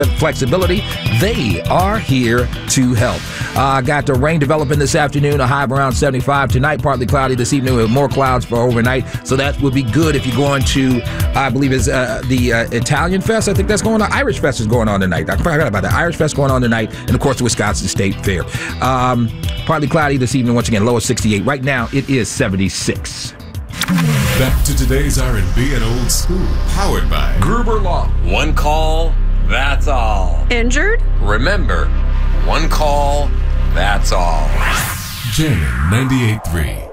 flexibility, they are here to help. Got the rain developing this afternoon, a high of around 75. Tonight, partly cloudy. This evening, with more clouds for overnight. So that would be good if you're going to, I believe, is the Italian Fest. I think that's going on. Irish Fest is going on tonight. I forgot about that. Irish Fest going on tonight. And, of course, the Wisconsin State Fair. Partly cloudy this evening. Once again, low of 68. Right now, it is 76. Back to today's R&B and old school. Powered by Gruber Law. One call, that's all. Injured? Remember, one call, that's all. Jammin' 98.3.